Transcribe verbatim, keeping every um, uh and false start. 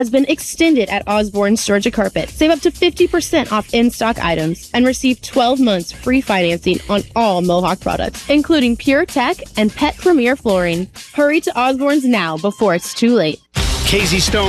has been extended at Osborne's Georgia Carpet. Save up to fifty percent off in-stock items and receive twelve months free financing on all Mohawk products, including Pure Tech and Pet Premier flooring. Hurry to Osborne's now before it's too late. Casey Stone